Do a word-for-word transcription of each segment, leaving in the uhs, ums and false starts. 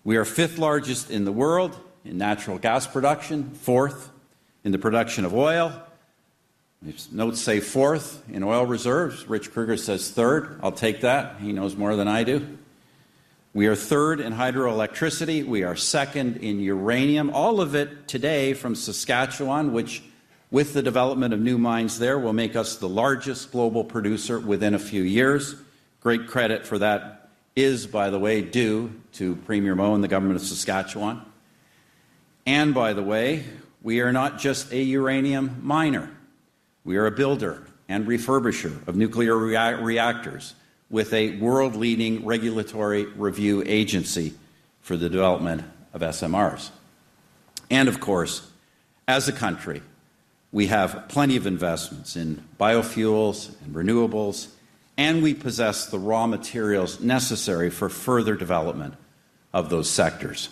We are fifth largest in the world in natural gas production, fourth in the production of oil. Notes say fourth in oil reserves. Rich Kruger says third. I'll take that. He knows more than I do. We are third in hydroelectricity. We are second in uranium. All of it today from Saskatchewan, which, with the development of new mines there, will make us the largest global producer within a few years. Great credit for that is, by the way, due to Premier Moe and the government of Saskatchewan. And, by the way, we are not just a uranium miner. We are a builder and refurbisher of nuclear rea- reactors with a world-leading regulatory review agency for the development of S M Rs. And, of course, as a country, we have plenty of investments in biofuels and renewables, and we possess the raw materials necessary for further development of those sectors.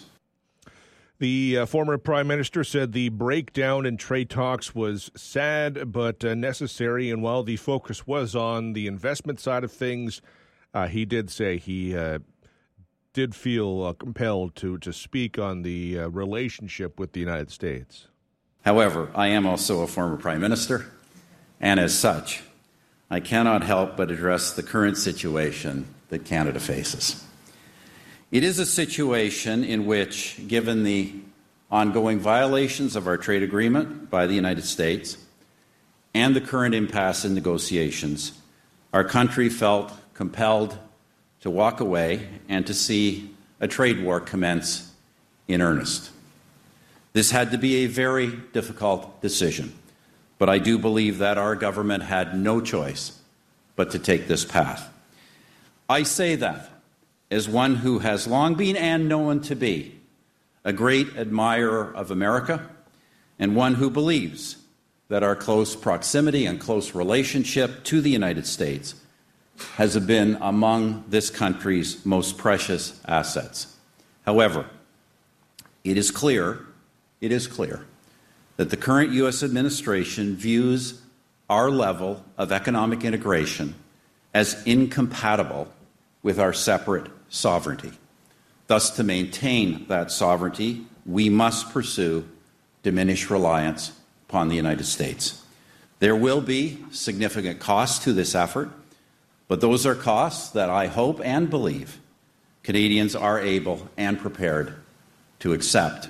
The uh, former Prime Minister said the breakdown in trade talks was sad but uh, necessary, and while the focus was on the investment side of things, uh, he did say he uh, did feel uh, compelled to, to speak on the uh, relationship with the United States. However, I am also a former Prime Minister, and as such, I cannot help but address the current situation that Canada faces. It is a situation in which, given the ongoing violations of our trade agreement by the United States and the current impasse in negotiations, our country felt compelled to walk away and to see a trade war commence in earnest. This had to be a very difficult decision, but I do believe that our government had no choice but to take this path. I say that as one who has long been and known to be a great admirer of America, and one who believes that our close proximity and close relationship to the United States has been among this country's most precious assets. However, it is clear, it is clear that the current U S administration views our level of economic integration as incompatible with our separate sovereignty. Thus, to maintain that sovereignty, we must pursue diminished reliance upon the United States. There will be significant costs to this effort, but those are costs that I hope and believe Canadians are able and prepared to accept.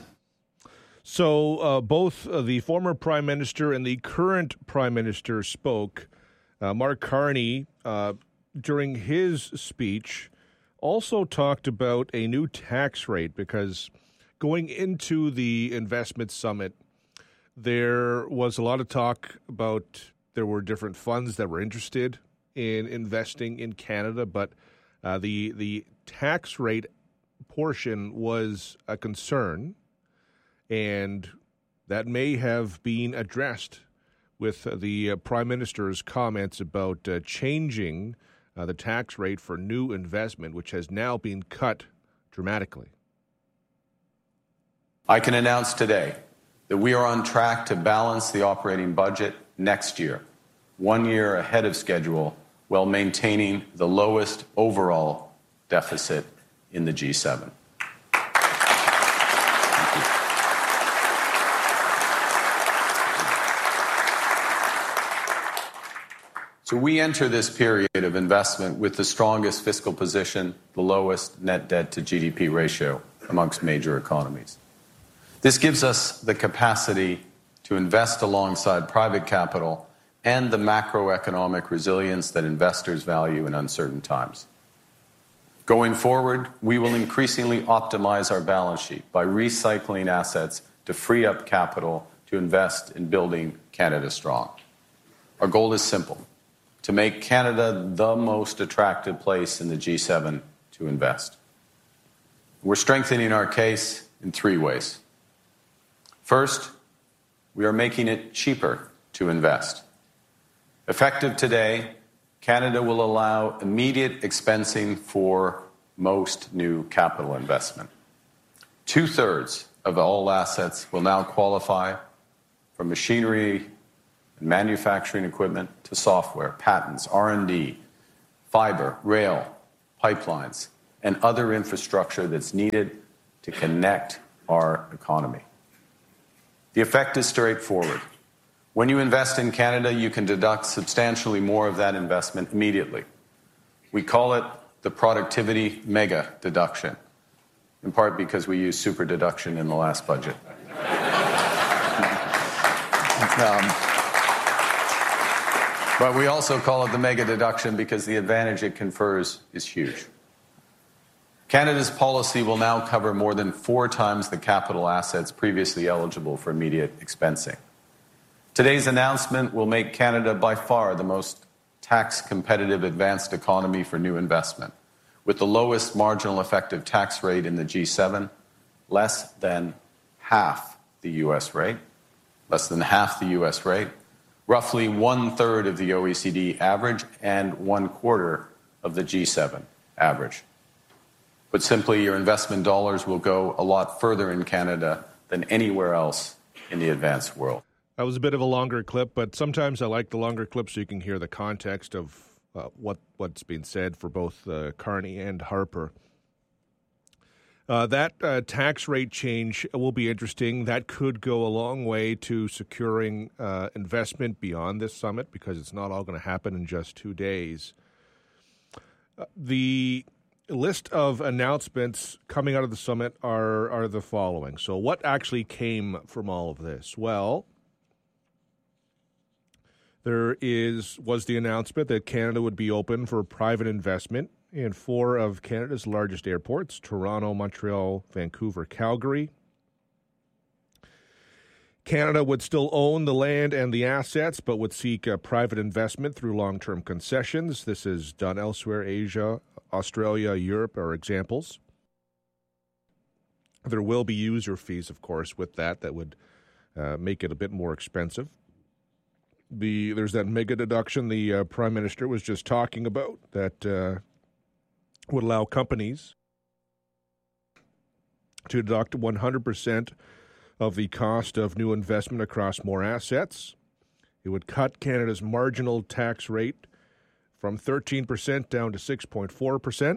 So uh, both uh, the former Prime Minister and the current Prime Minister spoke. Uh, Mark Carney, uh, during his speech, also talked about a new tax rate, because going into the investment summit, there was a lot of talk about there were different funds that were interested in investing in Canada, but uh, the the tax rate portion was a concern, and that may have been addressed with the uh, Prime Minister's comments about uh, changing Uh, the tax rate for new investment, which has now been cut dramatically. I can announce today that we are on track to balance the operating budget next year, one year ahead of schedule, while maintaining the lowest overall deficit in the G seven. So we enter this period of investment with the strongest fiscal position, the lowest net debt to G D P ratio amongst major economies. This gives us the capacity to invest alongside private capital and the macroeconomic resilience that investors value in uncertain times. Going forward, we will increasingly optimize our balance sheet by recycling assets to free up capital to invest in building Canada strong. Our goal is simple: to make Canada the most attractive place in the G seven to invest. We're strengthening our case in three ways. First, we are making it cheaper to invest. Effective today, Canada will allow immediate expensing for most new capital investment. Two-thirds of all assets will now qualify, from machinery and manufacturing equipment to software, patents, R and D, fiber, rail, pipelines, and other infrastructure that's needed to connect our economy. The effect is straightforward. When you invest in Canada, you can deduct substantially more of that investment immediately. We call it the productivity mega deduction, in part because we used super deduction in the last budget. um, but we also call it the mega deduction because the advantage it confers is huge. Canada's policy will now cover more than four times the capital assets previously eligible for immediate expensing. Today's announcement will make Canada by far the most tax-competitive advanced economy for new investment, with the lowest marginal effective tax rate in the G seven, less than half the U S rate, less than half the U S rate, roughly one-third of the O E C D average, and one-quarter of the G seven average. Put simply, your investment dollars will go a lot further in Canada than anywhere else in the advanced world. That was a bit of a longer clip, but sometimes I like the longer clips so you can hear the context of uh, what, what's being said for both uh, Carney and Harper. Uh, that uh, tax rate change will be interesting. That could go a long way to securing uh, investment beyond this summit because it's not all going to happen in just two days. Uh, the list of announcements coming out of the summit are, are the following. So what actually came from all of this? Well, There is was the announcement that Canada would be open for private investment in four of Canada's largest airports, Toronto, Montreal, Vancouver, Calgary. Canada would still own the land and the assets, but would seek uh, private investment through long-term concessions. This is done elsewhere. Asia, Australia, Europe are examples. There will be user fees, of course, with that. That would uh, make it a bit more expensive. The There's that mega deduction the uh, Prime Minister was just talking about that uh, would allow companies to deduct one hundred percent of the cost of new investment across more assets. It would cut Canada's marginal tax rate from thirteen percent down to six point four percent.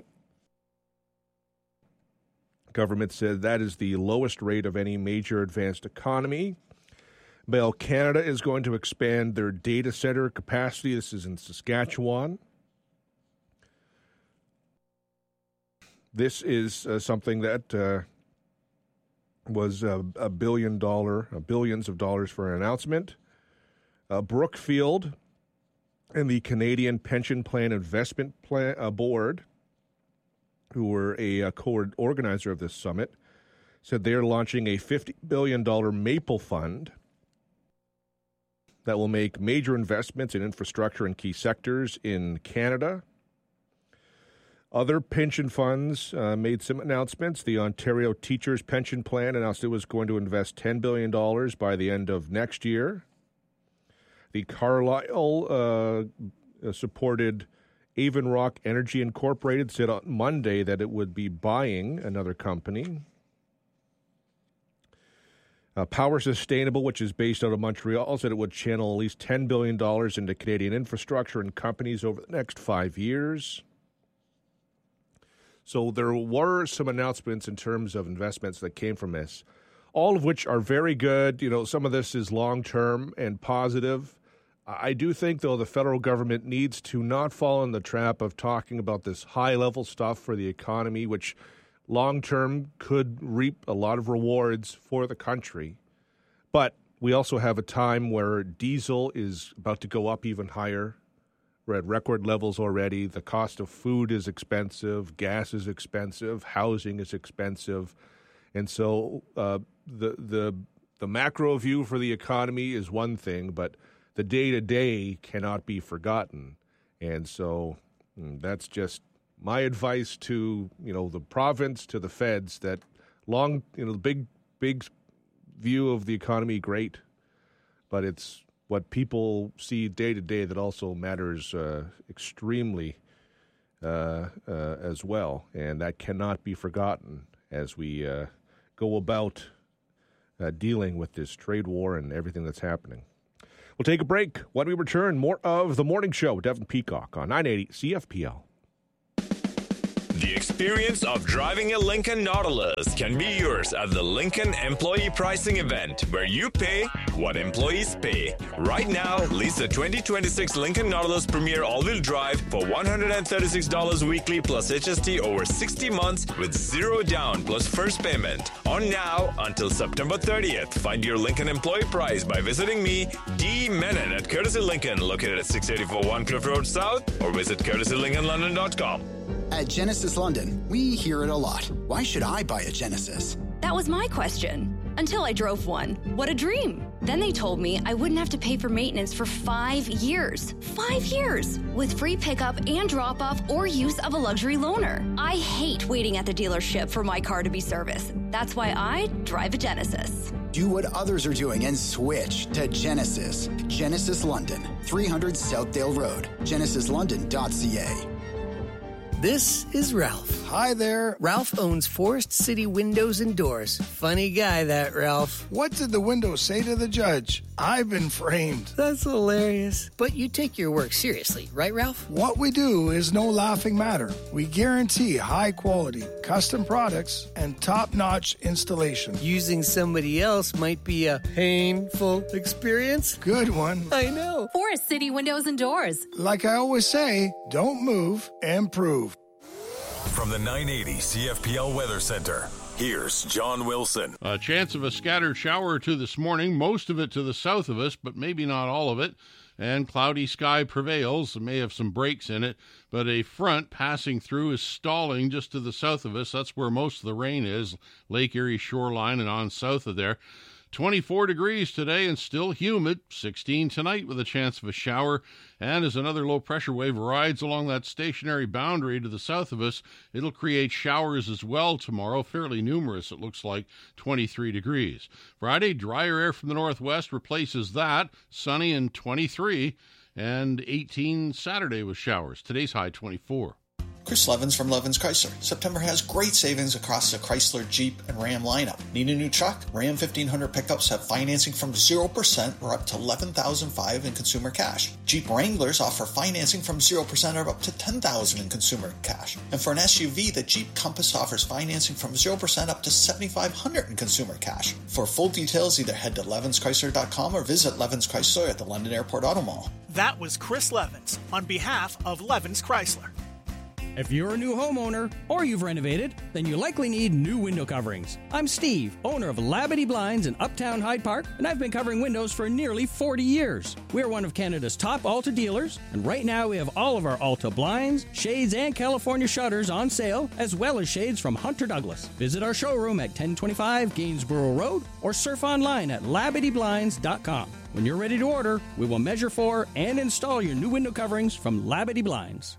Government said that is the lowest rate of any major advanced economy. Bell Canada is going to expand their data center capacity. This is in Saskatchewan. This is uh, something that uh, was a, a billion dollar, a billions of dollars for an announcement. Uh, Brookfield and the Canadian Pension Plan Investment Plan, uh, Board, who were a, a co-organizer of this summit, said they are launching a fifty billion dollars Maple Fund that will make major investments in infrastructure in key sectors in Canada. Other pension funds uh, made some announcements. The Ontario Teachers Pension Plan announced it was going to invest ten billion dollars by the end of next year. The Carlyle uh, supported Avon Rock Energy Incorporated said on Monday that it would be buying another company. Uh, Power Sustainable, which is based out of Montreal, said it would channel at least ten billion dollars into Canadian infrastructure and companies over the next five years. So there were some announcements in terms of investments that came from this, all of which are very good. You know, some of this is long-term and positive. I do think, though, the federal government needs to not fall in the trap of talking about this high-level stuff for the economy, which long-term could reap a lot of rewards for the country. But we also have a time where diesel is about to go up even higher. We're at record levels already. The cost of food is expensive. Gas is expensive. Housing is expensive. And so uh, the, the, the macro view for the economy is one thing, but the day-to-day cannot be forgotten. And so that's just my advice to, you know, the province, to the feds, that long, you know, the big, big view of the economy, great, but it's what people see day to day that also matters uh, extremely uh, uh, as well, and that cannot be forgotten as we uh, go about uh, dealing with this trade war and everything that's happening. We'll take a break. When we return, more of The Morning Show with Devin Peacock on nine eighty C F P L. The experience of driving a Lincoln Nautilus can be yours at the Lincoln Employee Pricing Event, where you pay what employees pay. Right now, lease the twenty twenty-six Lincoln Nautilus Premier All-Wheel Drive for one hundred thirty-six dollars weekly plus H S T over sixty months with zero down plus first payment. On now until September thirtieth. Find your Lincoln employee price by visiting me, D. Menon, at Courtesy Lincoln, located at six eighty-four Warncliffe Road South, or visit courtesy lincoln london dot com. At Genesis London, we hear it a lot. Why should I buy a Genesis? That was my question. Until I drove one. What a dream. Then they told me I wouldn't have to pay for maintenance for five years. Five years! With free pickup and drop-off or use of a luxury loaner. I hate waiting at the dealership for my car to be serviced. That's why I drive a Genesis. Do what others are doing and switch to Genesis. Genesis London, three hundred Southdale Road, genesis london dot c a. This is Ralph. Hi there. Ralph owns Forest City Windows and Doors. Funny guy, that Ralph. What did the window say to the judge? I've been framed. That's hilarious. But you take your work seriously, right, Ralph? What we do is no laughing matter. We guarantee high quality, custom products, and top-notch installation. Using somebody else might be a painful experience. Good one. I know. Forest City Windows and Doors. Like I always say, don't move, improve. From the nine eighty C F P L Weather Center, here's John Wilson. A chance of a scattered shower or two this morning, most of it to the south of us, but maybe not all of it. And cloudy sky prevails. It may have some breaks in it, but a front passing through is stalling just to the south of us. That's where most of the rain is, Lake Erie shoreline and on south of there. twenty-four degrees today and still humid. sixteen tonight with a chance of a shower. And as another low-pressure wave rides along that stationary boundary to the south of us, it'll create showers as well tomorrow, fairly numerous, it looks like, twenty-three degrees. Friday, drier air from the northwest replaces that, sunny and twenty-three, and eighteen Saturday with showers. Today's high, twenty-four. Chris Levins from Levins Chrysler. September has great savings across the Chrysler, Jeep, and Ram lineup. Need a new truck? Ram fifteen hundred pickups have financing from zero percent or up to eleven thousand five hundred dollars in consumer cash. Jeep Wranglers offer financing from zero percent or up to ten thousand dollars in consumer cash. And for an S U V, the Jeep Compass offers financing from zero percent up to seven thousand five hundred dollars in consumer cash. For full details, either head to levins chrysler dot com or visit Levins Chrysler at the London Airport Auto Mall. That was Chris Levins on behalf of Levins Chrysler. If you're a new homeowner or you've renovated, then you likely need new window coverings. I'm Steve, owner of Labadee Blinds in Uptown Hyde Park, and I've been covering windows for nearly forty years. We're one of Canada's top Alta dealers, and right now we have all of our Alta blinds, shades, and California shutters on sale, as well as shades from Hunter Douglas. Visit our showroom at ten twenty-five Gainsborough Road or surf online at labadee blinds dot com. When you're ready to order, we will measure for and install your new window coverings from Labadee Blinds.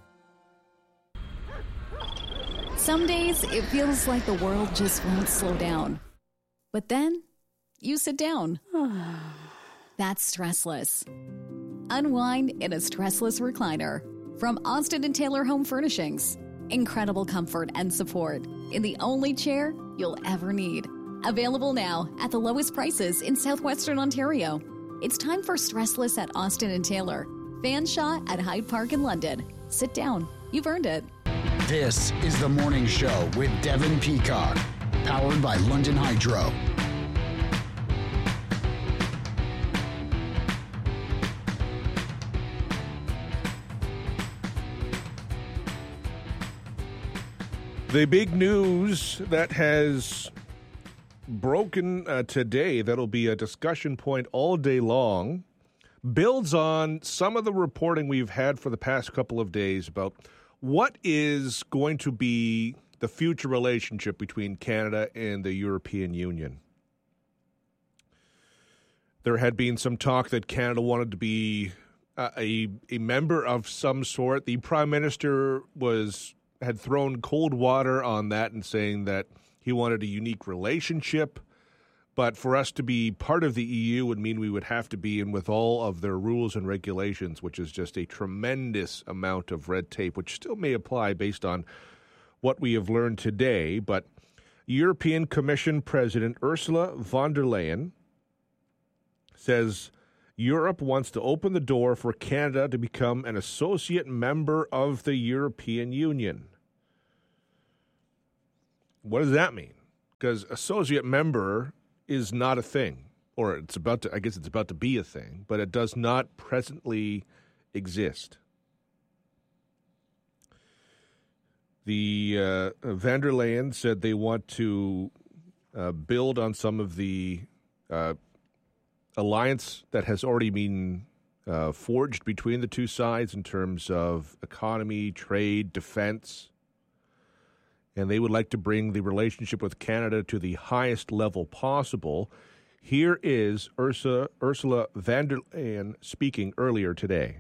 Some days it feels like the world just won't slow down. But then you sit down. That's stressless. Unwind in a stressless recliner from Austin and Taylor Home Furnishings. Incredible comfort and support in the only chair you'll ever need. Available now at the lowest prices in southwestern Ontario. It's time for stressless at Austin and Taylor. Fanshawe at Hyde Park in London. Sit down. You've earned it. This is The Morning Show with Devin Peacock, powered by London Hydro. The big news that has broken uh, today, that'll be a discussion point all day long, builds on some of the reporting we've had for the past couple of days about what is going to be the future relationship between Canada and the European Union. There had been some talk that Canada wanted to be uh, a a member of some sort. The Prime Minister was had thrown cold water on that and saying that he wanted a unique relationship. But for us to be part of the E U would mean we would have to be in with all of their rules and regulations, which is just a tremendous amount of red tape, which still may apply based on what we have learned today. But European Commission President Ursula von der Leyen says Europe wants to open the door for Canada to become an associate member of the European Union. What does that mean? Because associate member is not a thing, or it's about to, I guess it's about to be a thing, but it does not presently exist. The uh, van der Leyen said they want to uh, build on some of the uh, alliance that has already been uh, forged between the two sides in terms of economy, trade, defense. And they would like to bring the relationship with Canada to the highest level possible. Here is Ursula, Ursula van der Leyen speaking earlier today.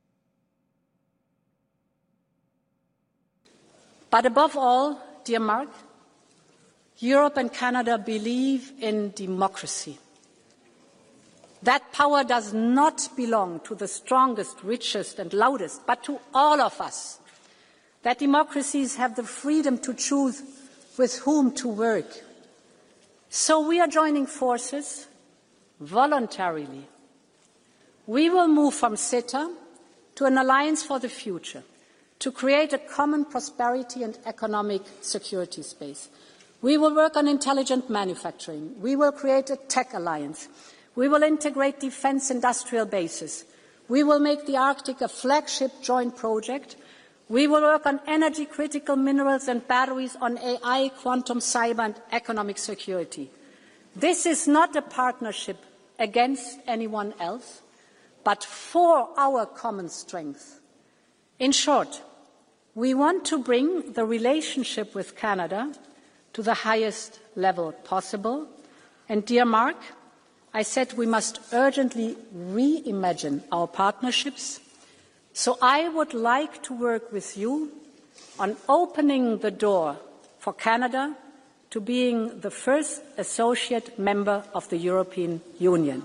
But above all, dear Mark, Europe and Canada believe in democracy. That power does not belong to the strongest, richest, and loudest, but to all of us. That democracies have the freedom to choose with whom to work. So we are joining forces voluntarily. We will move from CETA to an alliance for the future, to create a common prosperity and economic security space. We will work on intelligent manufacturing. We will create a tech alliance. We will integrate defence industrial bases. We will make the Arctic a flagship joint project. We will work on energy-critical minerals and batteries, on A I, quantum, cyber, and economic security. This is not a partnership against anyone else, but for our common strength. In short, we want to bring the relationship with Canada to the highest level possible. And, dear Mark, I said we must urgently reimagine our partnerships. So I would like to work with you on opening the door for Canada to being the first associate member of the European Union.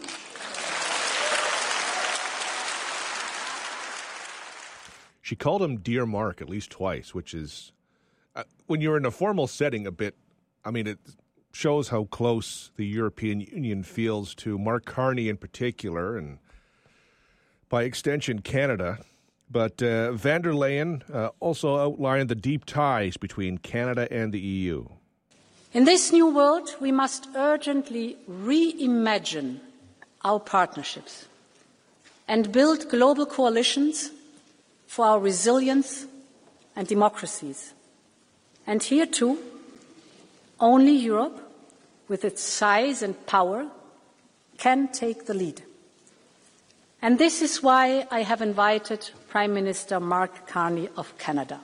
She called him Dear Mark at least twice, which is, uh, when you're in a formal setting, a bit, I mean, it shows how close the European Union feels to Mark Carney in particular, and by extension, Canada. But uh, van der Leyen uh, also outlined the deep ties between Canada and the E U. In this new world, we must urgently reimagine our partnerships and build global coalitions for our resilience and democracies. And here, too, only Europe, with its size and power, can take the lead. And this is why I have invited Prime Minister Mark Carney of Canada.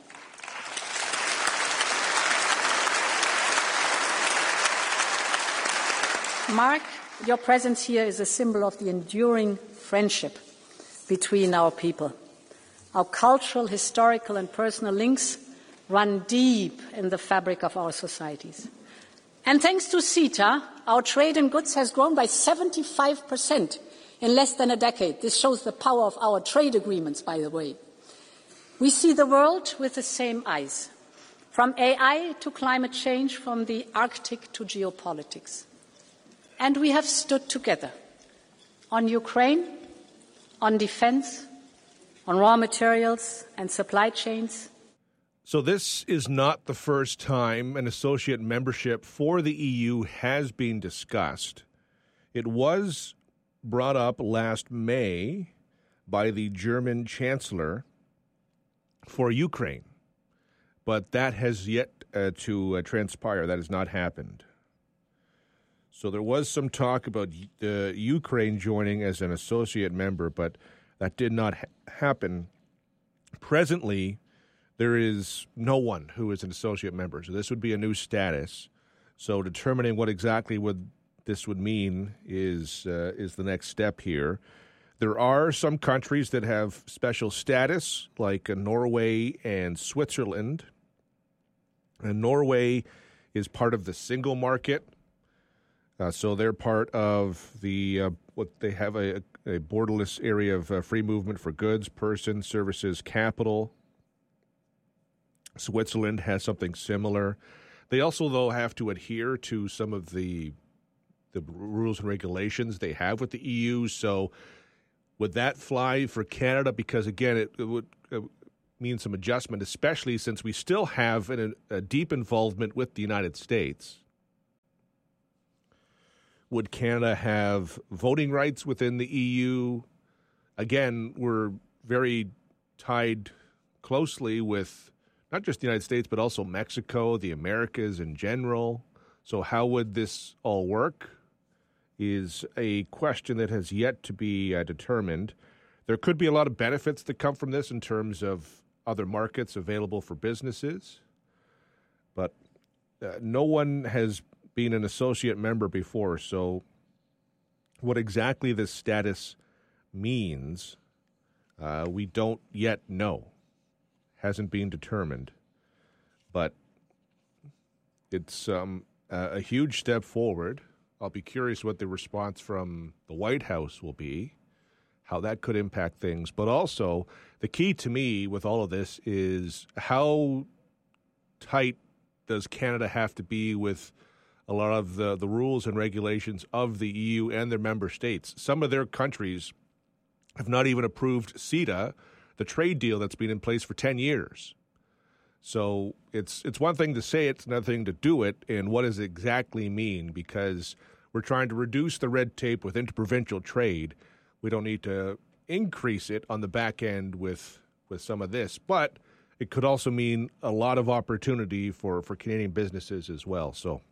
Mark, your presence here is a symbol of the enduring friendship between our people. Our cultural, historical, and personal links run deep in the fabric of our societies. And thanks to CETA, our trade in goods has grown by seventy-five percent in less than a decade. This shows the power of our trade agreements, by the way. We see the world with the same eyes, from A I to climate change, from the Arctic to geopolitics. And we have stood together on Ukraine, on defense, on raw materials and supply chains. So this is not the first time an associate membership for the E U has been discussed. It was brought up last May by the German Chancellor for Ukraine, but that has yet uh, to uh, transpire. That has not happened. So there was some talk about uh, Ukraine joining as an associate member, but that did not ha- happen. Presently, there is no one who is an associate member, so this would be a new status. So determining what exactly would this would mean is uh, is the next step here. There are some countries that have special status, like uh, Norway and Switzerland. And Norway is part of the single market, uh, so they're part of the uh, what they have a, a borderless area of uh, free movement for goods, persons, services, capital. Switzerland has something similar. They also, though, have to adhere to some of the the rules and regulations they have with the E U. So would that fly for Canada? Because, again, it, it would uh, mean some adjustment, especially since we still have an, a deep involvement with the United States. Would Canada have voting rights within the E U? Again, we're very tied closely with not just the United States, but also Mexico, the Americas in general. So how would this all work is a question that has yet to be uh, determined. There could be a lot of benefits that come from this in terms of other markets available for businesses, but uh, no one has been an associate member before, so what exactly this status means, uh, we don't yet know. Hasn't been determined, but it's um, a huge step forward. I'll be curious what the response from the White House will be, how that could impact things. But also, the key to me with all of this is how tight does Canada have to be with a lot of the, the rules and regulations of the E U and their member states. Some of their countries have not even approved CETA, the trade deal that's been in place for ten years. So it's it's one thing to say it, it's another thing to do it, and what does it exactly mean? Because we're trying to reduce the red tape with interprovincial trade. We don't need to increase it on the back end with, with some of this, but it could also mean a lot of opportunity for, for Canadian businesses as well. So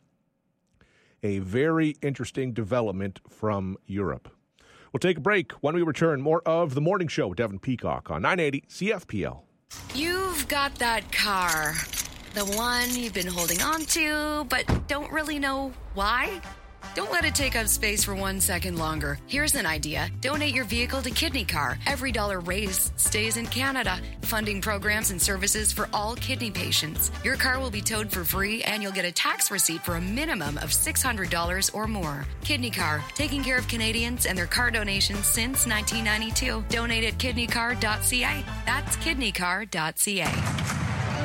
a very interesting development from Europe. We'll take a break. When we return, more of The Morning Show with Devin Peacock on nine eighty C F P L. You've got that car, the one you've been holding on to, but don't really know why? Don't let it take up space for one second longer. Here's an idea. Donate your vehicle to Kidney Car. Every dollar raised stays in Canada, funding programs and services for all kidney patients. Your car will be towed for free, and you'll get a tax receipt for a minimum of six hundred dollars or more. Kidney Car, taking care of Canadians and their car donations since nineteen ninety-two. Donate at kidney car dot c a. That's kidney car dot c a.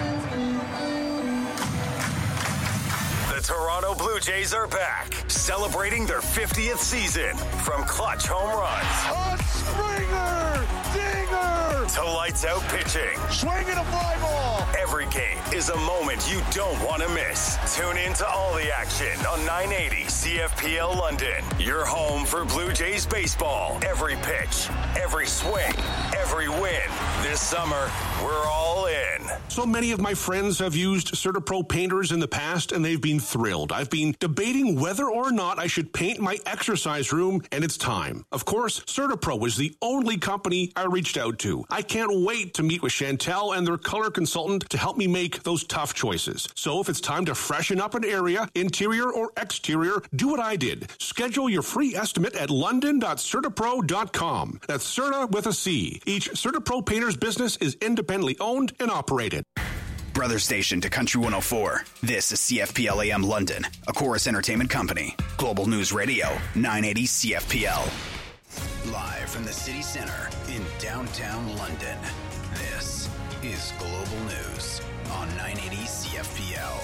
Toronto Blue Jays are back, celebrating their fiftieth season. From clutch home runs, on Springer, dinger, to lights out pitching, swinging a fly ball. Every game is a moment you don't want to miss. Tune in to all the action on nine eighty C F P L London. Your home for Blue Jays baseball. Every pitch, every swing, every win. This summer, we're all in. So many of my friends have used CertaPro painters in the past, and they've been thrilled. I've been debating whether or not I should paint my exercise room, and it's time. Of course, CertaPro is the only company I reached out to. I can't wait to meet with Chantel and their color consultant to help me make those tough choices. So if it's time to freshen up an area, interior or exterior, do what I did. Schedule your free estimate at london dot certapro dot com. That's Certa with a C. Each CertaPro painter's business is independently owned and operated. Brother station to Country one oh four. This is C F P L A M London, a Chorus Entertainment Company. Global News Radio, nine eighty C F P L. Live from the city center in downtown London, this is Global News on nine eighty C F P L.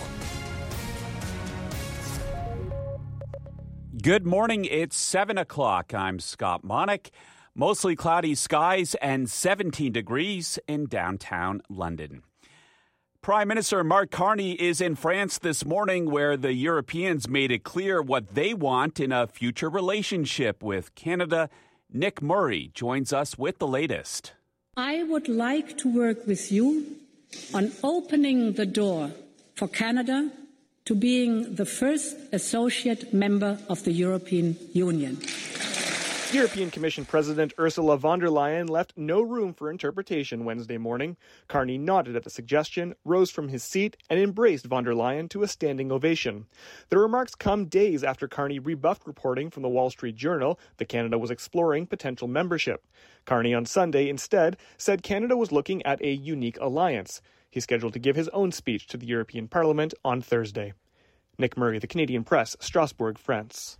Good morning. It's seven o'clock. I'm Scott Monick. Mostly cloudy skies and seventeen degrees in downtown London. Prime Minister Mark Carney is in France this morning, where the Europeans made it clear what they want in a future relationship with Canada. Nick Murray joins us with the latest. I would like to work with you on opening the door for Canada to being the first associate member of the European Union. European Commission President Ursula von der Leyen left no room for interpretation Wednesday morning. Carney nodded at the suggestion, rose from his seat, and embraced von der Leyen to a standing ovation. The remarks come days after Carney rebuffed reporting from the Wall Street Journal that Canada was exploring potential membership. Carney on Sunday instead said Canada was looking at a unique alliance. He's scheduled to give his own speech to the European Parliament on Thursday. Nick Murray, The Canadian Press, Strasbourg, France.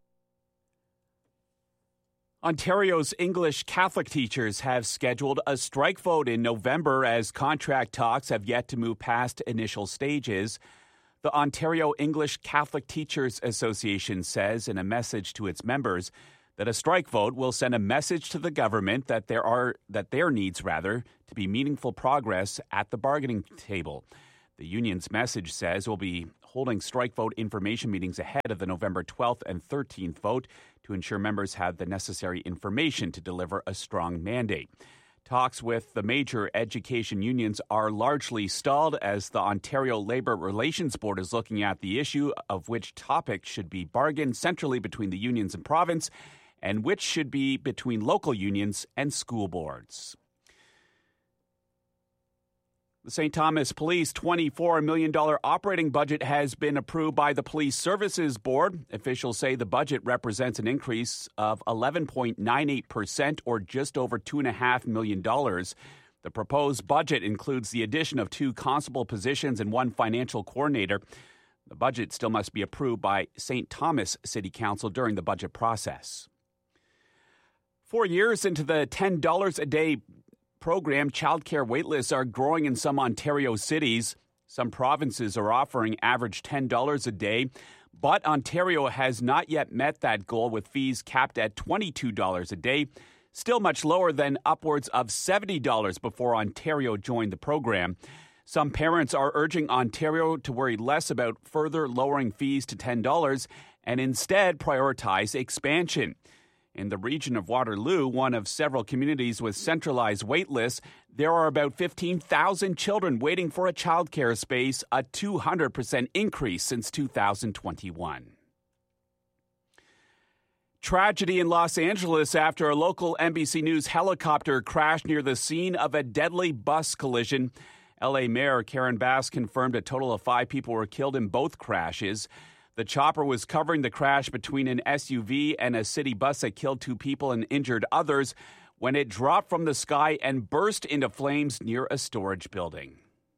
Ontario's English Catholic teachers have scheduled a strike vote in November as contract talks have yet to move past initial stages. The Ontario English Catholic Teachers Association says in a message to its members that a strike vote will send a message to the government that there are that there needs rather to be meaningful progress at the bargaining table. The union's message says we'll be holding strike vote information meetings ahead of the November twelfth and thirteenth vote to ensure members have the necessary information to deliver a strong mandate. Talks with the major education unions are largely stalled as the Ontario Labour Relations Board is looking at the issue of which topics should be bargained centrally between the unions and province and which should be between local unions and school boards. The Saint Thomas Police twenty-four million dollars operating budget has been approved by the Police Services Board. Officials say the budget represents an increase of eleven point nine eight percent or just over two point five million dollars. The proposed budget includes the addition of two constable positions and one financial coordinator. The budget still must be approved by Saint Thomas City Council during the budget process. Four years into the ten dollars a day program, childcare waitlists are growing in some Ontario cities. Some provinces are offering average ten dollars a day, but Ontario has not yet met that goal with fees capped at twenty-two dollars a day, still much lower than upwards of seventy dollars before Ontario joined the program. Some parents are urging Ontario to worry less about further lowering fees to ten dollars and instead prioritize expansion. In the region of Waterloo, one of several communities with centralized wait lists, there are about fifteen thousand children waiting for a childcare space, a two hundred percent increase since two thousand twenty-one. Tragedy in Los Angeles after a local N B C News helicopter crashed near the scene of a deadly bus collision. L A Mayor Karen Bass confirmed a total of five people were killed in both crashes. The chopper was covering the crash between an S U V and a city bus that killed two people and injured others when it dropped from the sky and burst into flames near a storage building.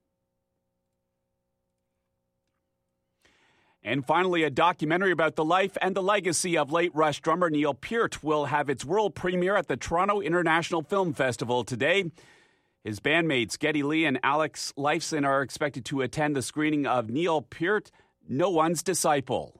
And finally, a documentary about the life and the legacy of late Rush drummer Neil Peart will have its world premiere at the Toronto International Film Festival today. His bandmates Geddy Lee and Alex Lifeson are expected to attend the screening of Neil Peart, No One's Disciple.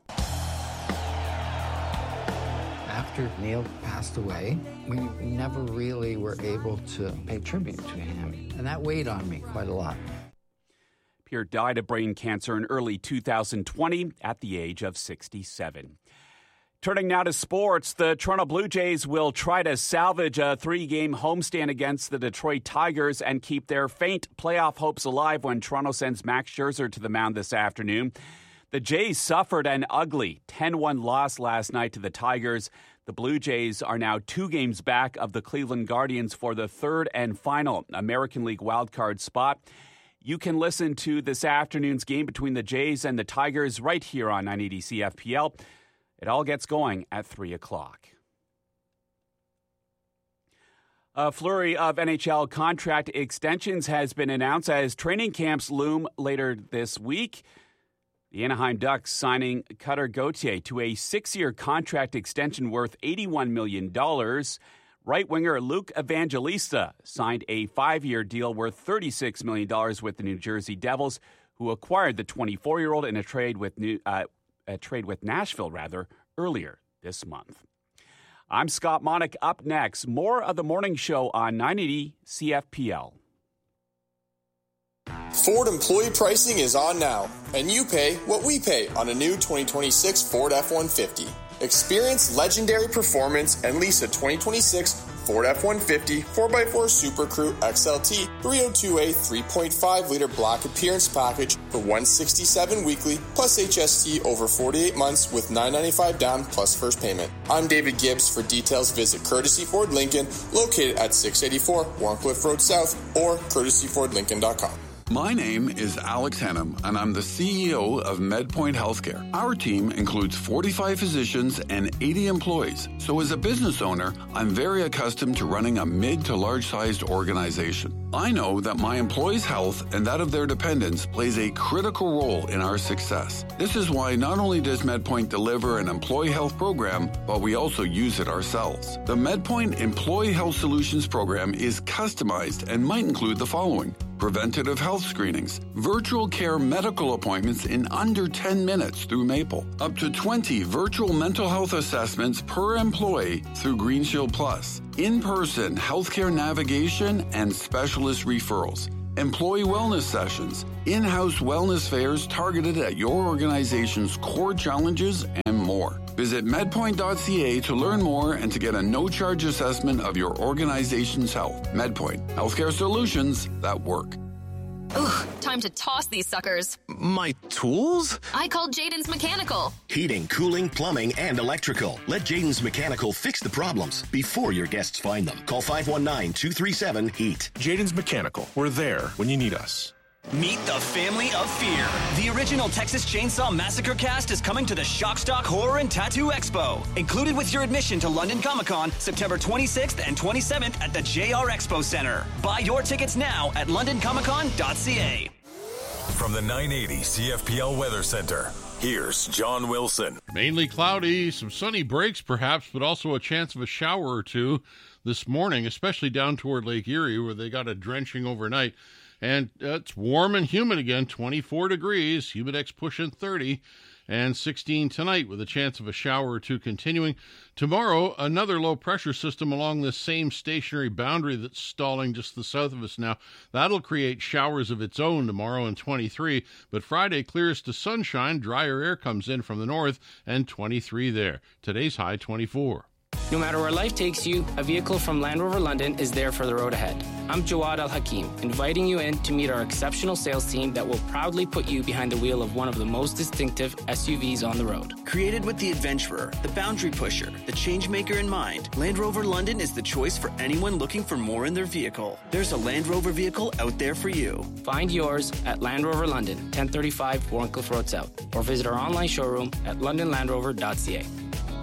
After Neil passed away, we never really were able to pay tribute to him, and that weighed on me quite a lot. Peart died of brain cancer in early two thousand twenty at the age of sixty-seven. Turning now to sports, the Toronto Blue Jays will try to salvage a three-game homestand against the Detroit Tigers and keep their faint playoff hopes alive when Toronto sends Max Scherzer to the mound this afternoon. The Jays suffered an ugly ten one loss last night to the Tigers. The Blue Jays are now two games back of the Cleveland Guardians for the third and final American League wildcard spot. You can listen to this afternoon's game between the Jays and the Tigers right here on nine eighty C F P L. It all gets going at three o'clock. A flurry of N H L contract extensions has been announced as training camps loom later this week. The Anaheim Ducks signing Cutter Gauthier to a six-year contract extension worth eighty-one million dollars. Right winger Luke Evangelista signed a five-year deal worth thirty-six million dollars with the New Jersey Devils, who acquired the twenty-four-year-old in a trade with New, uh, a trade with Nashville rather earlier this month. I'm Scott Monick. Up next, more of the morning show on nine eighty C F P L. Ford employee pricing is on now, and you pay what we pay on a new twenty twenty-six Ford F one fifty. Experience legendary performance and lease a twenty twenty-six Ford F one fifty four by four Super Crew X L T three oh two A three point five liter black appearance package for one hundred sixty-seven dollars weekly plus H S T over forty-eight months with nine hundred ninety-five dollars down plus first payment. I'm David Gibbs. For details, visit Courtesy Ford Lincoln, located at six eighty-four Warncliffe Road South, or courtesy ford lincoln dot com. My name is Alex Hennum, and I'm the C E O of MedPoint Healthcare. Our team includes forty-five physicians and eighty employees. So as a business owner, I'm very accustomed to running a mid to large-sized organization. I know that my employees' health and that of their dependents plays a critical role in our success. This is why not only does MedPoint deliver an employee health program, but we also use it ourselves. The MedPoint Employee Health Solutions program is customized and might include the following: preventative health screenings, virtual care medical appointments in under ten minutes through Maple, up to twenty virtual mental health assessments per employee through Green Shield Plus, in-person healthcare navigation and specialist referrals, employee wellness sessions, in-house wellness fairs targeted at your organization's core challenges, and more. Visit medpoint dot c a to learn more and to get a no-charge assessment of your organization's health. MedPoint, healthcare solutions that work. Ugh, time to toss these suckers. My tools? I called Jaden's Mechanical. Heating, cooling, plumbing, and electrical. Let Jaden's Mechanical fix the problems before your guests find them. Call five one nine, two three seven, HEAT. Jaden's Mechanical. We're there when you need us. Meet the Family of Fear. The original Texas Chainsaw Massacre cast is coming to the Shockstock Horror and Tattoo Expo. Included with your admission to London Comic-Con, September twenty-sixth and twenty-seventh at the J R Expo Center. Buy your tickets now at london comic con dot c a. From the nine eighty C F P L Weather Center, here's John Wilson. Mainly cloudy, some sunny breaks perhaps, but also a chance of a shower or two this morning, especially down toward Lake Erie where they got a drenching overnight. And uh, it's warm and humid again, twenty-four degrees, Humidex pushing thirty, and sixteen tonight with a chance of a shower or two continuing. Tomorrow, another low-pressure system along this same stationary boundary that's stalling just to the south of us now. That'll create showers of its own tomorrow and twenty-three, but Friday clears to sunshine, drier air comes in from the north, and twenty-three there. Today's high, twenty-four. No matter where life takes you, a vehicle from Land Rover London is there for the road ahead. I'm Jawad Al-Hakim, inviting you in to meet our exceptional sales team that will proudly put you behind the wheel of one of the most distinctive S U Vs on the road. Created with the adventurer, the boundary pusher, the changemaker in mind, Land Rover London is the choice for anyone looking for more in their vehicle. There's a Land Rover vehicle out there for you. Find yours at Land Rover London, ten thirty-five Warncliffe Road South, or visit our online showroom at london land rover dot c a.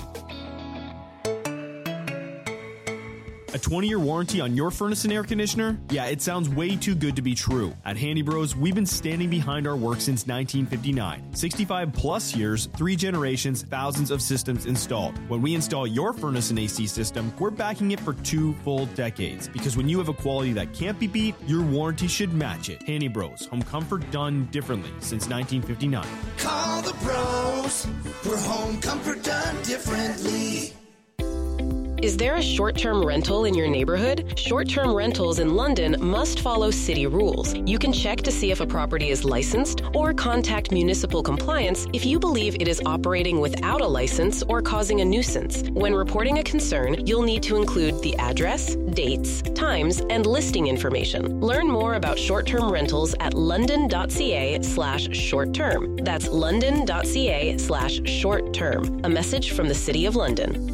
A twenty-year warranty on your furnace and air conditioner? Yeah, it sounds way too good to be true. At Handy Bros, we've been standing behind our work since nineteen fifty-nine. sixty-five plus years, three generations, thousands of systems installed. When we install your furnace and A C system, we're backing it for two full decades. Because when you have a quality that can't be beat, your warranty should match it. Handy Bros, home comfort done differently since nineteen fifty-nine. Call the pros for home comfort done differently. Is there a short-term rental in your neighborhood? Short-term rentals in London must follow city rules. You can check to see if a property is licensed or contact municipal compliance if you believe it is operating without a license or causing a nuisance. When reporting a concern, you'll need to include the address, dates, times, and listing information. Learn more about short-term rentals at london dot c a slash short-term. That's london dot c a slash short-term. A message from the City of London.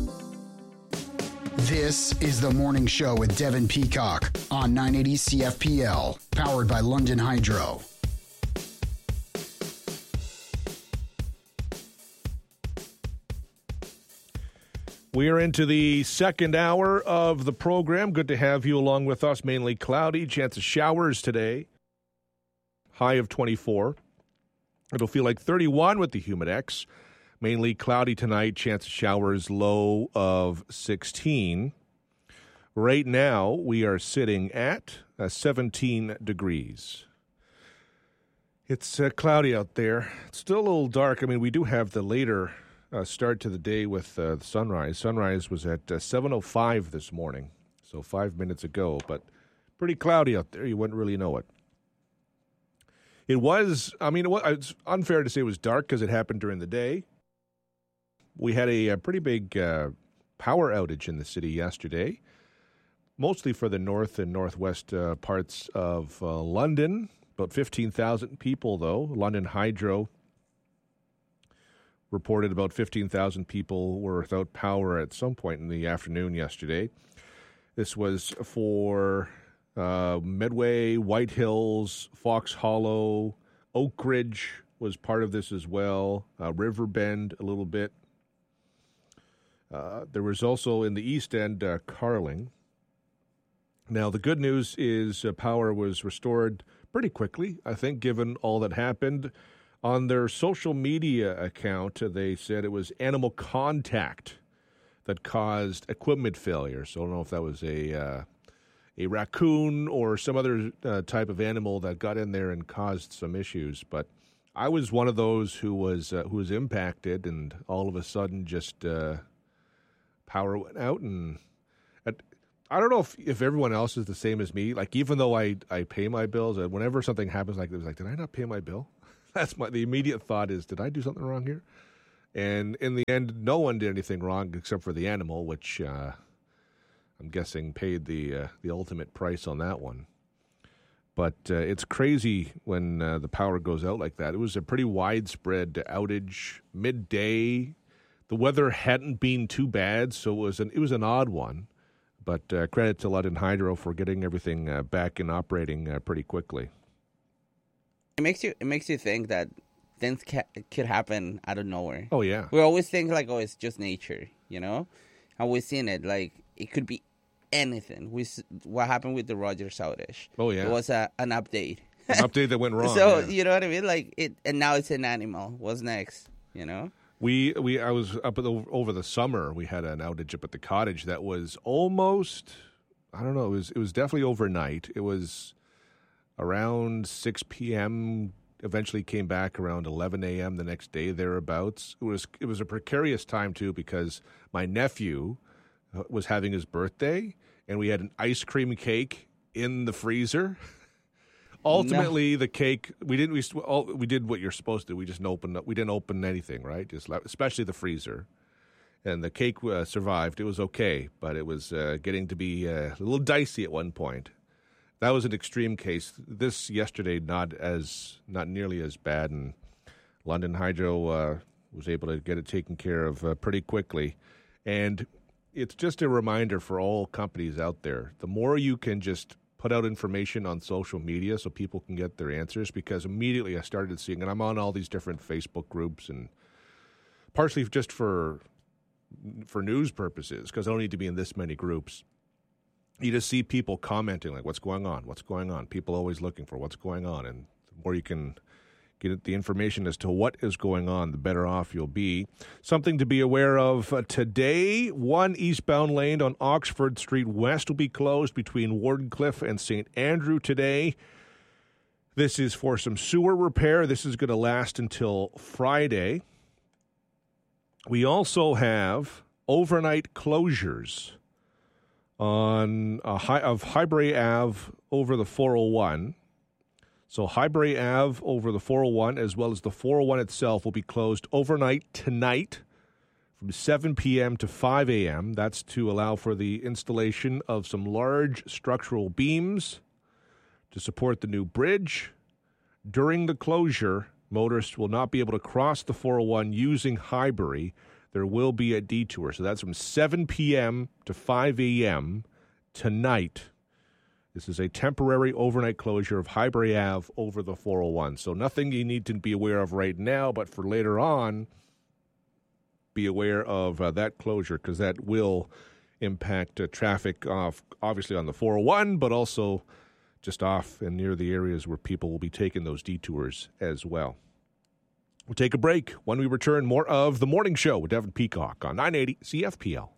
This is The Morning Show with Devin Peacock on nine eighty C F P L, powered by London Hydro. We are into the second hour of the program. Good to have you along with us. Mainly cloudy, chance of showers today. High of twenty-four. It'll feel like thirty-one with the Humidex. Mainly cloudy tonight, chance of showers, low of sixteen. Right now, we are sitting at uh, seventeen degrees. It's uh, cloudy out there. It's still a little dark. I mean, we do have the later uh, start to the day with uh, the sunrise. Sunrise was at uh, seven oh five this morning, so five minutes ago, but pretty cloudy out there. You wouldn't really know it. It was, I mean, it was, it's unfair to say it was dark because it happened during the day. We had a, a pretty big uh, power outage in the city yesterday, mostly for the north and northwest uh, parts of uh, London. About fifteen thousand people, though. London Hydro reported about fifteen thousand people were without power at some point in the afternoon yesterday. This was for uh, Medway, White Hills, Fox Hollow, Oak Ridge was part of this as well, uh, Riverbend a little bit. Uh, there was also in the East End, uh, Carling. Now, the good news is uh, power was restored pretty quickly, I think, given all that happened. On their social media account, uh, they said it was animal contact that caused equipment failure. So I don't know if that was a uh, a raccoon or some other uh, type of animal that got in there and caused some issues. But I was one of those who was uh, who was impacted, and all of a sudden just uh, power went out. And at, I don't know if, if everyone else is the same as me. Like, even though I, I pay my bills, uh, whenever something happens like this, like, did I not pay my bill? That's my the immediate thought is, did I do something wrong here? And in the end, no one did anything wrong except for the animal, which uh, I'm guessing paid the uh, the ultimate price on that one. But uh, it's crazy when uh, the power goes out like that. It was a pretty widespread outage midday. The weather hadn't been too bad, so it was an it was an odd one. But uh, credit to London Hydro for getting everything uh, back and operating uh, pretty quickly. It makes you it makes you think that things ca- could happen out of nowhere. Oh yeah, we always think like, oh, it's just nature, you know. And we've seen it like it could be anything. We what happened with the Rogers outage. Oh yeah, it was a, an update. An update that went wrong. So yeah. you know what I mean? Like it, and now it's an animal. What's next? You know. We we I was up at the, over the summer. We had an outage up at the cottage that was almost. I don't know. It was it was definitely overnight. It was around six p.m. Eventually came back around eleven a.m. the next day thereabouts. It was it was a precarious time too because my nephew was having his birthday and we had an ice cream cake in the freezer. Ultimately, no. the cake we didn't we all, we did what you're supposed to do. We just opened we didn't open anything, right? Just especially the freezer, and the cake uh, survived. It was okay, but it was uh, getting to be uh, a little dicey at one point. That was an extreme case. This yesterday, not as not nearly as bad, and London Hydro uh, was able to get it taken care of uh, pretty quickly. And it's just a reminder for all companies out there: the more you can just put out information on social media so people can get their answers, because immediately I started seeing, and I'm on all these different Facebook groups, and partially just for for news purposes, because I don't need to be in this many groups. You just see people commenting like, what's going on, what's going on? People always looking for what's going on, and the more you can get the information as to what is going on, the better off you'll be. Something to be aware of uh, today, one eastbound lane on Oxford Street West will be closed between Wardenclyffe and Saint Andrew today. This is for some sewer repair. This is going to last until Friday. We also have overnight closures on uh, high, of Highbury Avenue over the four oh one. So Highbury Avenue over the four oh one, as well as the four oh one itself, will be closed overnight tonight from seven p.m. to five a.m. That's to allow for the installation of some large structural beams to support the new bridge. During the closure, motorists will not be able to cross the four oh one using Highbury. There will be a detour. So that's from seven p.m. to five a.m. tonight. This is a temporary overnight closure of Highbury Avenue over the four oh one. So nothing you need to be aware of right now, but for later on, be aware of uh, that closure, because that will impact uh, traffic off, obviously on the four oh one, but also just off and near the areas where people will be taking those detours as well. We'll take a break. When we return, more of The Morning Show with Devin Peacock on nine eighty C F P L.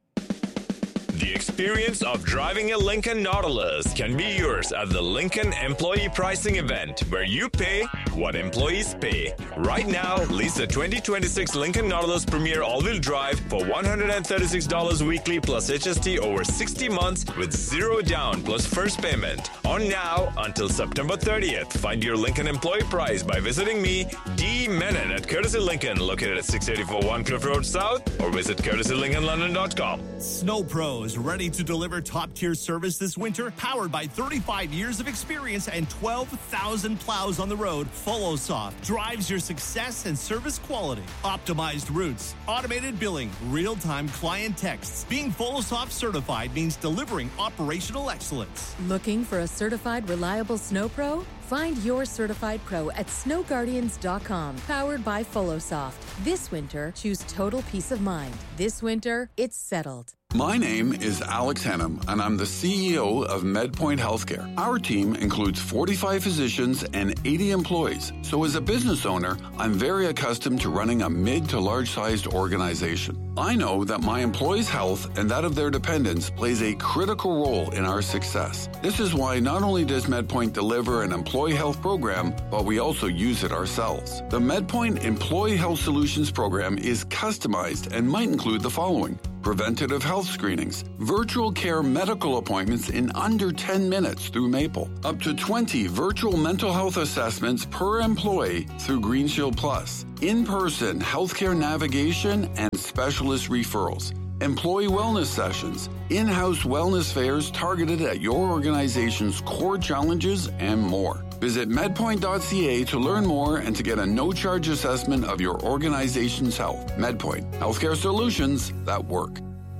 The experience of driving a Lincoln Nautilus can be yours at the Lincoln Employee Pricing Event, where you pay what employees pay. Right now, lease a twenty twenty-six Lincoln Nautilus Premier All-Wheel Drive for one hundred thirty-six dollars weekly plus H S T over sixty months with zero down plus first payment. On now until September thirtieth. Find your Lincoln employee price by visiting me, D. Menon at Courtesy Lincoln, located at six eighty-four One Cliff Road South, or visit courtesy lincoln london dot com. Snow Pros, ready to deliver top-tier service this winter, powered by thirty-five years of experience and twelve thousand plows on the road. FollowSoft drives your success and service quality. Optimized routes, automated billing, real-time client texts. Being FollowSoft certified means delivering operational excellence. Looking for a certified, reliable Snow Pro? Find your certified pro at snow guardians dot com. Powered by FollowSoft. This winter, choose total peace of mind. This winter, it's settled. My name is Alex Hennam, and I'm the C E O of MedPoint Healthcare. Our team includes forty-five physicians and eighty employees. So as a business owner, I'm very accustomed to running a mid to large-sized organization. I know that my employees' health and that of their dependents plays a critical role in our success. This is why not only does MedPoint deliver an employee health program, but we also use it ourselves. The MedPoint Employee Health Solutions program is customized and might include the following: preventative health screenings, virtual care medical appointments in under ten minutes through Maple, up to twenty virtual mental health assessments per employee through Green Shield Plus, in-person healthcare navigation and specialist referrals, employee wellness sessions, in-house wellness fairs targeted at your organization's core challenges, and more. Visit medpoint dot c a to learn more and to get a no-charge assessment of your organization's health. MedPoint, healthcare solutions that work.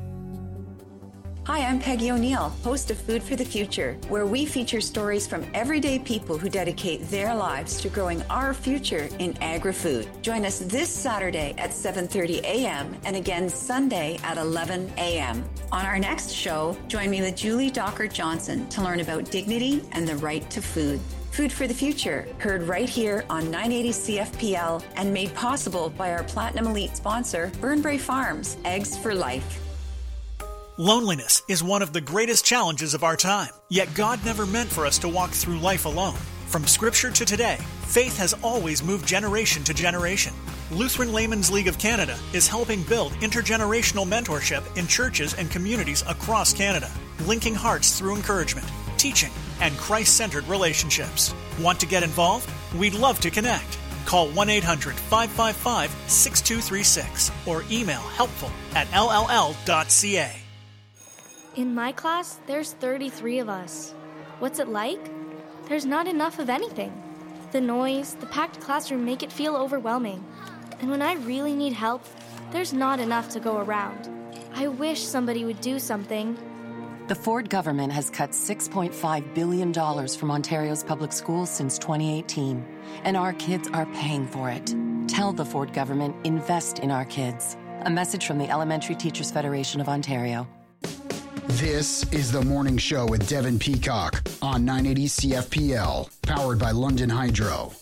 Hi, I'm Peggy O'Neill, host of Food for the Future, where we feature stories from everyday people who dedicate their lives to growing our future in agri-food. Join us this Saturday at seven thirty a.m. and again Sunday at eleven a.m. On our next show, join me with Julie Dockert-Johnson to learn about dignity and the right to food. Food for the Future, heard right here on nine eighty C F P L and made possible by our Platinum Elite sponsor, Burnbrae Farms, Eggs for Life. Loneliness is one of the greatest challenges of our time, yet God never meant for us to walk through life alone. From Scripture to today, faith has always moved generation to generation. Lutheran Laymen's League of Canada is helping build intergenerational mentorship in churches and communities across Canada, linking hearts through encouragement, teaching, and Christ-centered relationships. Want to get involved? We'd love to connect. Call one eight hundred five five five six two three six or email helpful at l l l dot c a. In my class, there's thirty-three of us. What's it like? There's not enough of anything. The noise, the packed classroom make it feel overwhelming. And when I really need help, there's not enough to go around. I wish somebody would do something. The Ford government has cut six point five billion dollars from Ontario's public schools since twenty eighteen, and our kids are paying for it. Tell the Ford government, invest in our kids. A message from the Elementary Teachers Federation of Ontario. This is The Morning Show with Devin Peacock on nine eighty C F P L, powered by London Hydro.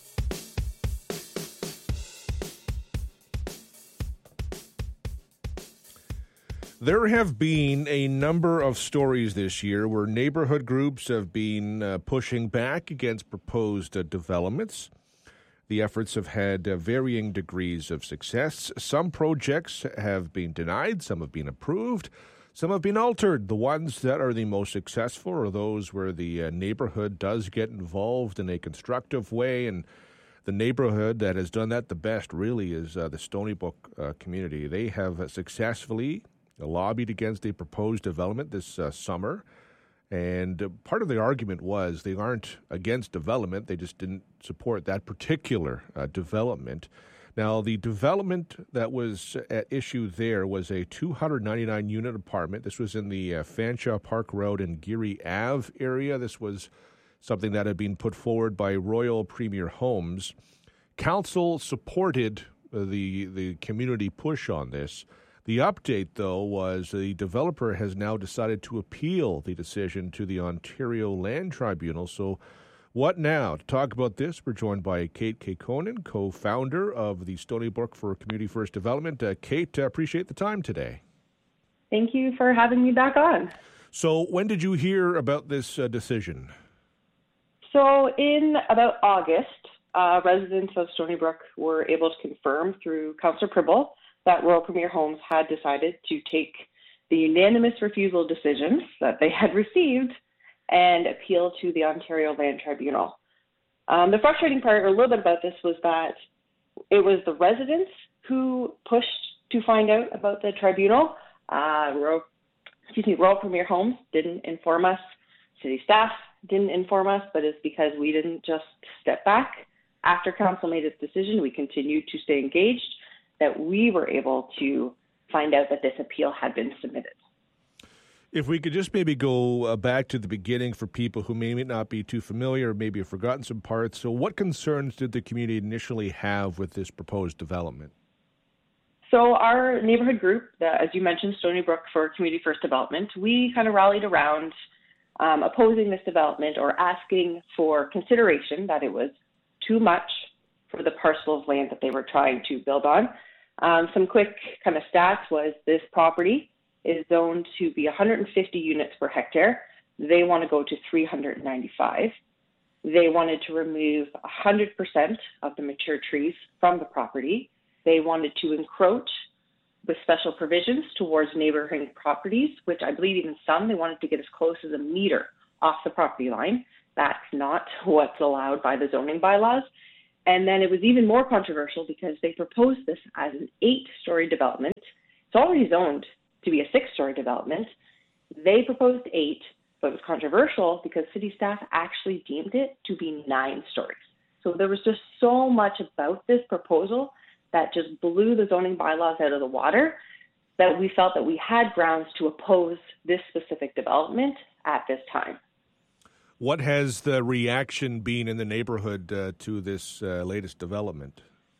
There have been a number of stories this year where neighborhood groups have been uh, pushing back against proposed uh, developments. The efforts have had uh, varying degrees of success. Some projects have been denied, some have been approved, some have been altered. The ones that are the most successful are those where the uh, neighborhood does get involved in a constructive way, and the neighborhood that has done that the best really is uh, the Stony Brook uh, community. They have uh, successfully lobbied against a proposed development this uh, summer, and uh, part of the argument was they aren't against development, they just didn't support that particular uh, development. Now, the development that was at issue there was a two hundred ninety-nine unit apartment. This was in the uh, Fanshawe Park Road and Geary Ave area. This was something that had been put forward by Royal Premier Homes. Council supported uh, the the community push on this. The update, though, was the developer has now decided to appeal the decision to the Ontario Land Tribunal. So what now? To talk about this, we're joined by Kate Kekkonen, co-founder of the Stony Brook for Community First Development. Uh, Kate, uh, appreciate the time today. Thank you for having me back on. So when did you hear about this uh, decision? So in about August, uh, residents of Stony Brook were able to confirm through Councillor Pribble that Royal Premier Homes had decided to take the unanimous refusal decision that they had received and appeal to the Ontario Land Tribunal. Um, the frustrating part, or a little bit about this, was that it was the residents who pushed to find out about the tribunal. Uh, Royal, excuse me, Royal Premier Homes didn't inform us. City staff didn't inform us, but it's because we didn't just step back. After council made its decision, we continued to stay engaged, that we were able to find out that this appeal had been submitted. If we could just maybe go uh, back to the beginning for people who may not be too familiar, or maybe have forgotten some parts. So what concerns did the community initially have with this proposed development? So our neighborhood group, the, as you mentioned, Stony Brook for Community First Development, we kind of rallied around um, opposing this development or asking for consideration that it was too much for the parcel of land that they were trying to build on. Um, some quick kind of stats was this property is zoned to be one hundred fifty units per hectare. They want to go to three hundred ninety-five. They wanted to remove one hundred percent of the mature trees from the property. They wanted to encroach with special provisions towards neighboring properties, which I believe even some, they wanted to get as close as a meter off the property line. That's not what's allowed by the zoning bylaws. And then it was even more controversial because they proposed this as an eight-story development. It's already zoned to be a six-story development. They proposed eight, but it was controversial because city staff actually deemed it to be nine stories. So there was just so much about this proposal that just blew the zoning bylaws out of the water that we felt that we had grounds to oppose this specific development at this time. What has the reaction been in the neighborhood uh, to this uh, latest development?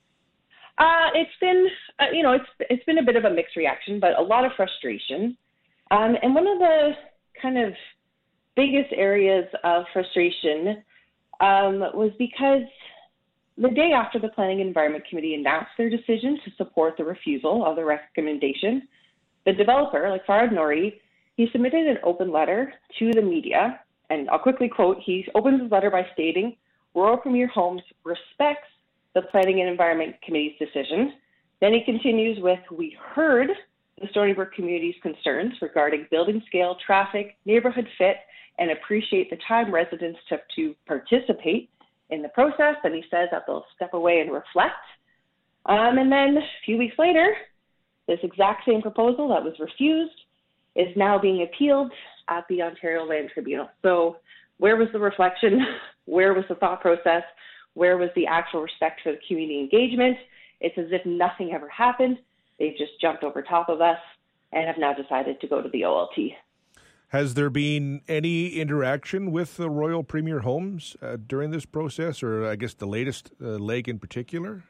Uh, it's been, uh, you know, it's it's been a bit of a mixed reaction, but a lot of frustration. Um, and one of the kind of biggest areas of frustration um, was because the day after the Planning and Environment Committee announced their decision to support the refusal of the recommendation, the developer, like Farhad Nouri, he submitted an open letter to the media. And I'll quickly quote, he opens his letter by stating, Royal Premier Homes respects the Planning and Environment Committee's decision. Then he continues with, we heard the Stony Brook community's concerns regarding building scale, traffic, neighborhood fit, and appreciate the time residents took to participate in the process. And he says that they'll step away and reflect. Um, and then a few weeks later, this exact same proposal that was refused is now being appealed at the Ontario Land Tribunal. So where was the reflection? Where was the thought process? Where was the actual respect for the community engagement? It's as if nothing ever happened. They've just jumped over top of us and have now decided to go to the O L T. Has there been any interaction with the Royal Premier Homes uh, during this process, or I guess the latest uh, leg in particular?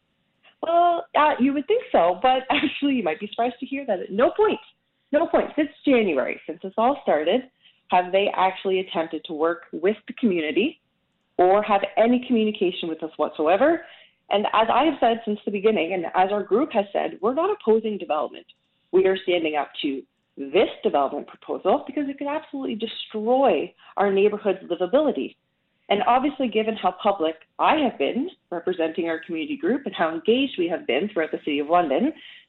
Well, uh, you would think so, but actually you might be surprised to hear that at no point, no point since January, since this all started, have they actually attempted to work with the community or have any communication with us whatsoever. And as I have said since the beginning, and as our group has said, we're not opposing development. We are standing up to this development proposal because it could absolutely destroy our neighborhood's livability. And obviously, given how public I have been representing our community group and how engaged we have been throughout the City of London,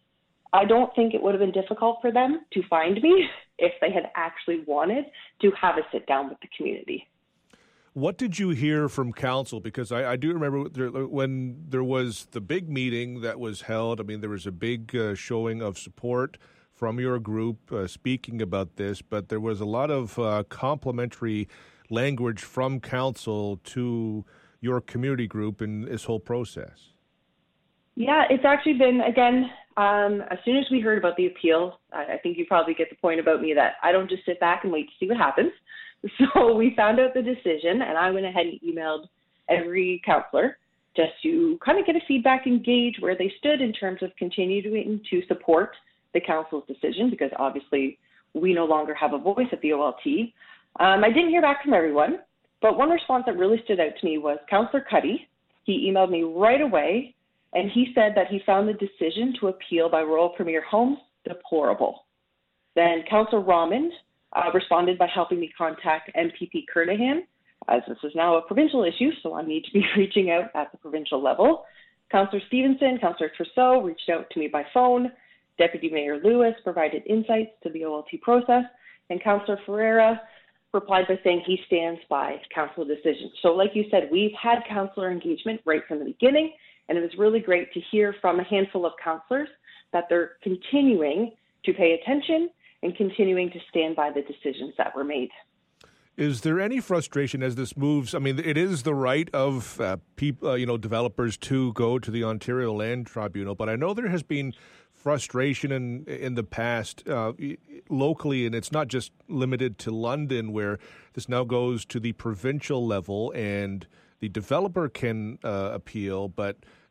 I don't think it would have been difficult for them to find me if they had actually wanted to have a sit down with the community. What did you hear from council? Because I, I do remember there, when there was the big meeting that was held, I mean, there was a big uh, showing of support from your group uh, speaking about this, but there was a lot of uh, complimentary language from council to your community group in this whole process. Yeah, it's actually been, again, um, as soon as we heard about the appeal, I, I think you probably get the point about me that I don't just sit back and wait to see what happens. So we found out the decision, and I went ahead and emailed every councillor just to kind of get a feedback and gauge where they stood in terms of continuing to support the council's decision, because obviously we no longer have a voice at the O L T. Um, I didn't hear back from everyone, but one response that really stood out to me was Councillor Cuddy. He emailed me right away, and he said that he found the decision to appeal by Royal Premier Homes deplorable. Then Councillor Rahman uh, responded by helping me contact M P P Kernahan, as this is now a provincial issue, so I need to be reaching out at the provincial level. Councillor Stevenson, Councillor Trousseau reached out to me by phone. Deputy Mayor Lewis provided insights to the O L T process, and Councillor Ferreira replied by saying he stands by council decision. So like you said, we've had councillor engagement right from the beginning, and it was really great to hear from a handful of councillors that they're continuing to pay attention and continuing to stand by the decisions that were made. Is there any frustration as this moves? I mean, it is the right of uh, people, uh, you know, developers to go to the Ontario Land Tribunal, but I know there has been frustration in in the past uh, locally, and it's not just limited to London, where this now goes to the provincial level, and the developer can uh, appeal, but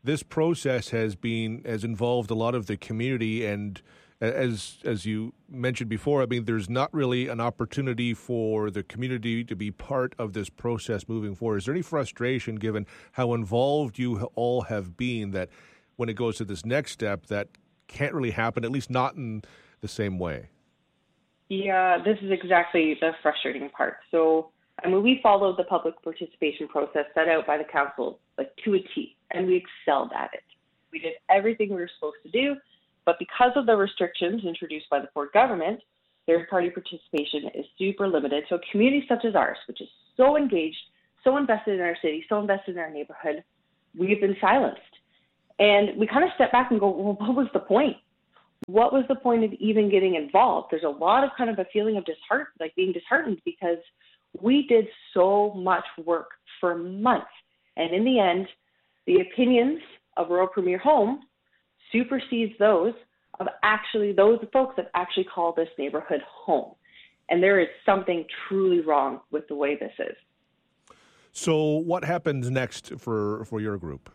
this process has been has involved a lot of the community, and as as you mentioned before, I mean, there's not really an opportunity for the community to be part of this process moving forward. Is there any frustration, given how involved you all have been, that when it goes to this next step, that can't really happen, at least not in the same way? Yeah, this is exactly the frustrating part. So, I mean, we followed the public participation process set out by the council, like to a T, and we excelled at it. We did everything we were supposed to do, but because of the restrictions introduced by the Ford government, third-party participation is super limited. So communities such as ours, which is so engaged, so invested in our city, so invested in our neighborhood, we've been silenced. And we kind of step back and go, well, what was the point? What was the point of even getting involved? There's a lot of kind of a feeling of disheart, like being disheartened, because we did so much work for months. And in the end, the opinions of Royal Premier Home supersedes those of actually those folks that actually call this neighborhood home. And there is something truly wrong with the way this is. So what happens next for, for your group?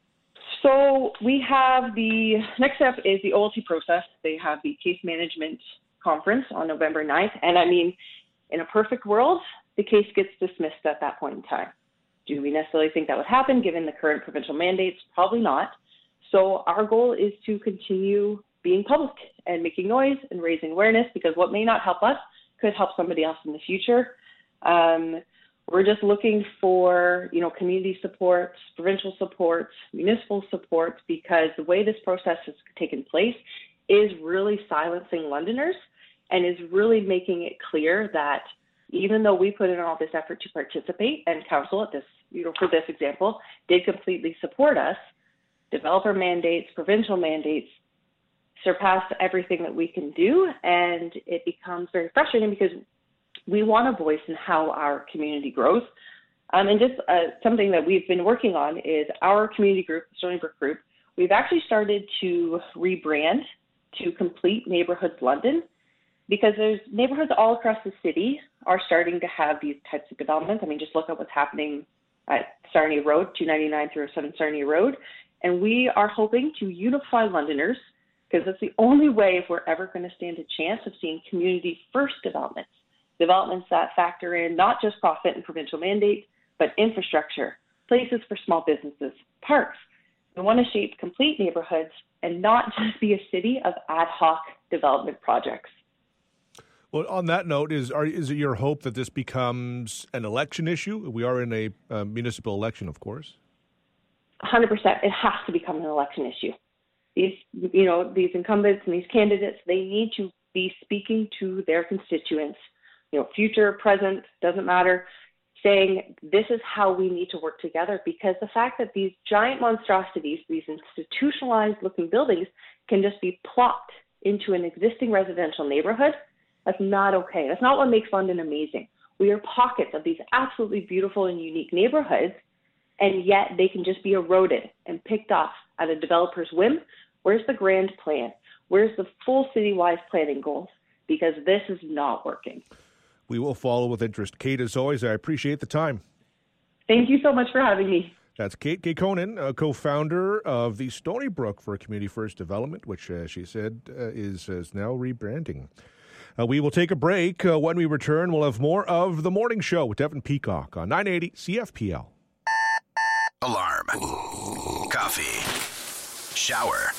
So we have the next step is the O L T process. They have the case management conference on November ninth. And I mean, in a perfect world, the case gets dismissed at that point in time. Do we necessarily think that would happen given the current provincial mandates? Probably not. So our goal is to continue being public and making noise and raising awareness, because what may not help us could help somebody else in the future. Um, we're just looking for, you know, community supports, provincial supports, municipal supports, because the way this process has taken place is really silencing Londoners and is really making it clear that even though we put in all this effort to participate, and council at this, you know, for this example, did completely support us, developer mandates, provincial mandates surpass everything that we can do, and it becomes very frustrating because we want a voice in how our community grows. Um, and just uh, something that we've been working on is our community group, Stony Brook Group. We've actually started to rebrand to Complete Neighborhoods London, because there's neighborhoods all across the city are starting to have these types of developments. I mean, just look at what's happening at Sarnia Road, two ninety-nine through seven Sarnia Road. And we are hoping to unify Londoners, because that's the only way if we're ever going to stand a chance of seeing community-first developments, developments that factor in not just profit and provincial mandate, but infrastructure, places for small businesses, parks. We want to shape complete neighborhoods and not just be a city of ad hoc development projects. Well, on that note, is are, is it your hope that this becomes an election issue? We are in a uh, municipal election, of course. one hundred percent. It has to become an election issue. These, you know, these incumbents and these candidates, they need to be speaking to their constituents, you know, future, present, doesn't matter, saying this is how we need to work together, because the fact that these giant monstrosities, these institutionalized looking buildings can just be plopped into an existing residential neighborhood, that's not okay. That's not what makes London amazing. We are pockets of these absolutely beautiful and unique neighborhoods, and yet they can just be eroded and picked off at a developer's whim. Where's the grand plan? Where's the full city-wide planning goals? Because this is not working. We will follow with interest. Kate, as always, I appreciate the time. Thank you so much for having me. That's Kate Kekkonen, uh, co-founder of the Stony Brook for Community First Development, which uh, she said uh, is, is now rebranding. Uh, we will take a break. Uh, when we return, we'll have more of The Morning Show with Devin Peacock on nine eighty C F P L. Alarm. Coffee. Shower.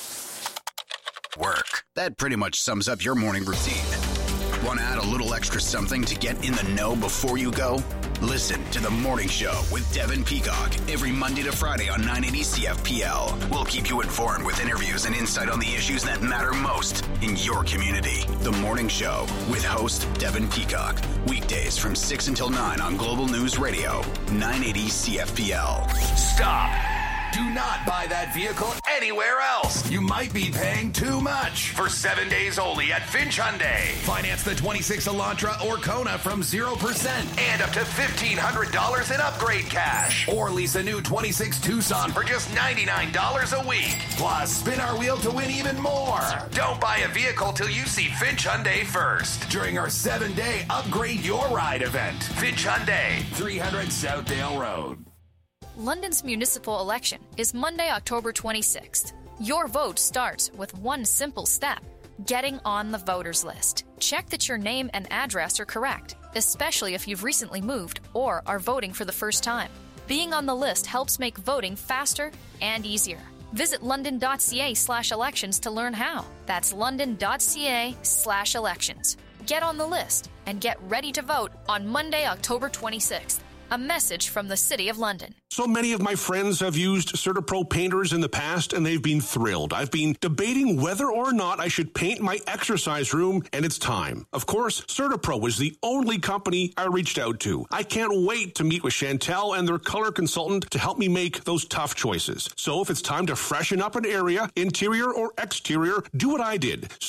Work. That pretty much sums up your morning routine. Want to add a little extra something to get in the know before you go? Listen to The Morning Show with Devin Peacock every Monday to Friday on nine eighty C F P L. We'll keep you informed with interviews and insight on the issues that matter most in your community. The Morning Show with host Devin Peacock. Weekdays from six until nine on Global News Radio, nine eighty C F P L. Stop. Do not buy that vehicle anywhere else. You might be paying too much. For seven days only at Finch Hyundai. Finance the twenty-six Elantra or Kona from zero percent and up to fifteen hundred dollars in upgrade cash. Or lease a new twenty-six Tucson for just ninety-nine dollars a week. Plus, spin our wheel to win even more. Don't buy a vehicle till you see Finch Hyundai first. During our seven-day Upgrade Your Ride event. Finch Hyundai, three hundred Southdale Road. London's municipal election is Monday, October twenty-sixth. Your vote starts with one simple step: getting on the voters list. Check that your name and address are correct, especially if you've recently moved or are voting for the first time. Being on the list helps make voting faster and easier. Visit london.ca slash elections to learn how. That's london.ca slash elections. Get on the list and get ready to vote on Monday, October twenty-sixth. A message from the City of London. So many of my friends have used CertaPro painters in the past, and they've been thrilled. I've been debating whether or not I should paint my exercise room, and it's time. Of course, CertaPro was the only company I reached out to. I can't wait to meet with Chantel and their color consultant to help me make those tough choices. So if it's time to freshen up an area, interior or exterior, do what I did.